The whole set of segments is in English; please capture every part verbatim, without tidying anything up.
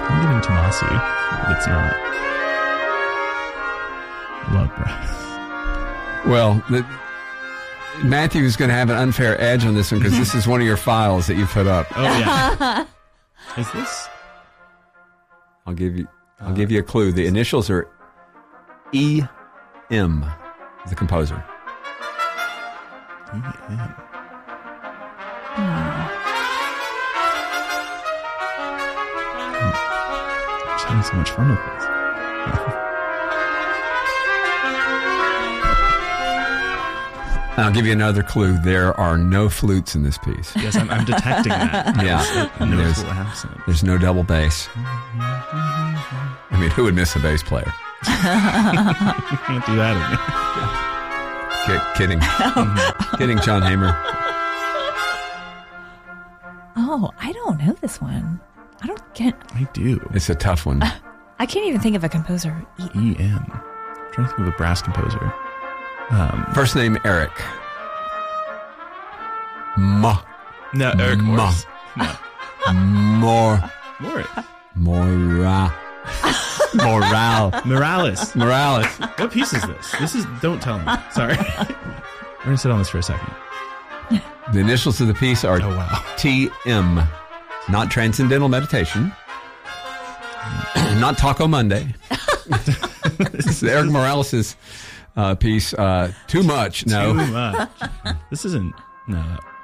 I'm giving Tomasi. It's not. Love brass. Well, the, Matthew's going to have an unfair edge on this one because this is one of your files that you put up. Oh yeah. Is this? I'll give you. I'll uh, give you a clue. The initials are E M. The composer. E M. Hmm. I'm just having so much fun with this. I'll give you another clue. There are no flutes in this piece. Yes, I'm, I'm detecting that. Yeah. No there's, accent. there's no double bass. I mean, who would miss a bass player? You can't do that again. K- kidding. Mm-hmm. Kidding, John Hamer. Oh, I don't know this one. I don't get... I do. It's a tough one. Uh, I can't even think of a composer. E M. I'm trying to think of a brass composer. Um, First name, Eric. Ma. No, Eric Ma. Morris. No. More. Morris. Mora. Moral. Morales. Morales. What piece is this? This is... Don't tell me. Sorry. We're going to sit on this for a second. The initials of the piece are oh, wow. T M. Not Transcendental Meditation. Not Taco Monday. This is Eric Morales' uh, piece. Uh, too much. No. Too much. This isn't... No.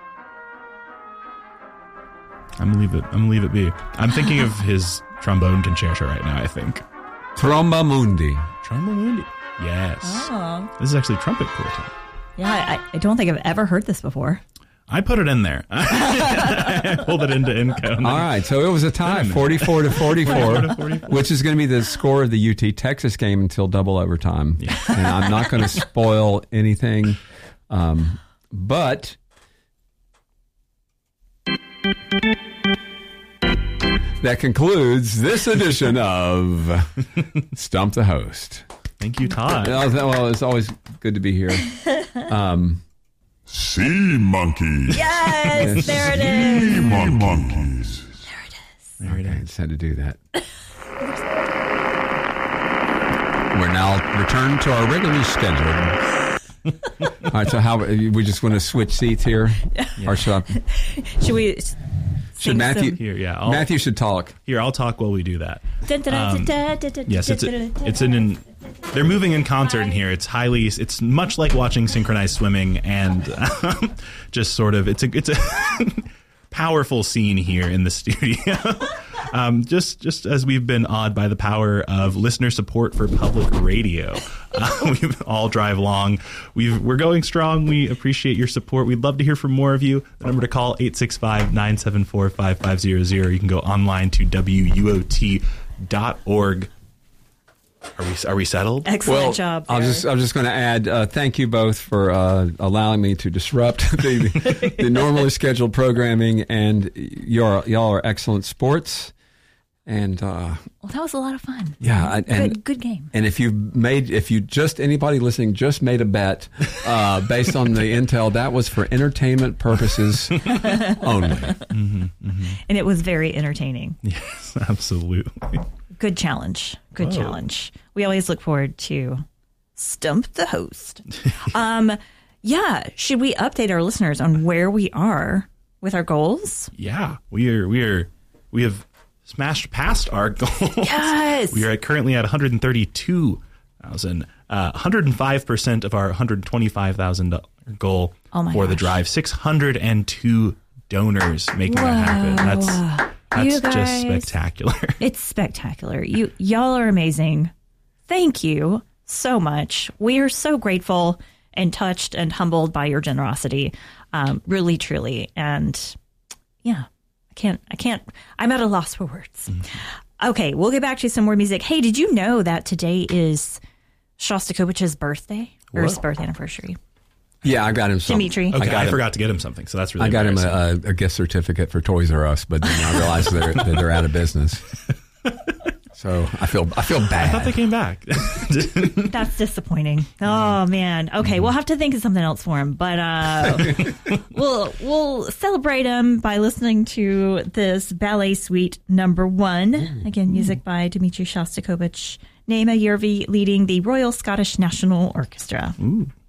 I'm gonna leave it. I'm gonna leave it be. I'm thinking of his trombone concerto right now. I think. Tromba Mundi. Tromba Mundi. Yes. Oh. This is actually trumpet quartet. Yeah, I, I don't think I've ever heard this before. I put it in there. I pulled it into Inco. All right, so it was a tie, forty-four to forty-four, which is going to be the score of the U T Texas game until double overtime. Yeah. And I'm not going to spoil anything, um, but that concludes this edition of Stump the Host. Thank you, Todd. Well, it's always good to be here. Um, Sea monkeys. Yes, there it is. Sea monkeys. There it is. There it okay, is. I just had to do that. We're now returned to our regularly schedule. All right, so how we just want to switch seats here? Yeah. Or should, I, should we? should Matthew? Some, here, yeah. I'll, Matthew should talk. Here, I'll talk while we do that. Um, yes, it's a, it's an. an They're moving in concert in here. It's highly, it's much like watching synchronized swimming, and um, just sort of, it's a, it's a powerful scene here in the studio. um, just, just as we've been awed by the power of listener support for public radio, uh, we all drive long. We've, we're going strong. We appreciate your support. We'd love to hear from more of you. The number to call eight six five, nine seven four, five five zero zero. You can go online to W U O T dot org. Are we are we settled? Excellent well, job. I was just I was just going to add uh, thank you both for uh, allowing me to disrupt the, the normally scheduled programming, and y'all y'all are excellent sports. And uh, well, that was a lot of fun. Yeah, good, and good game. And if you made if you just anybody listening just made a bet uh, based on the intel, that was for entertainment purposes only. Mm-hmm, mm-hmm. And it was very entertaining. Yes, absolutely. Good challenge. Good Whoa. challenge. We always look forward to Stump the Host. um, yeah. Should we update our listeners on where we are with our goals? Yeah, we are. We are. We have smashed past our goals. Yes. We are currently at one hundred thirty-two thousand. Uh, one hundred five percent of our one hundred twenty-five thousand goal oh my for gosh. the drive. six hundred two donors making Whoa. that happen. That's. You That's guys, just spectacular. It's spectacular. You y'all are amazing. Thank you so much. We are so grateful and touched and humbled by your generosity. Um, really, truly. And yeah, I can't, I can't, I'm at a loss for words. Mm-hmm. Okay, we'll get back to some more music. Hey, did you know that today is Shostakovich's birthday or his birth anniversary? Yeah, I got him something. Dimitri. Okay, I, got I him. forgot to get him something, so that's really I got him embarrassing. a, a gift certificate for Toys R Us, but then I realized they're, that they're out of business. So I feel I feel bad. I thought they came back. That's disappointing. Oh man. Okay, we'll have to think of something else for him. But uh, we'll we'll celebrate him by listening to this ballet suite number one. Again, music by Dmitri Shostakovich. Naima Yervi leading the Royal Scottish National Orchestra. Ooh.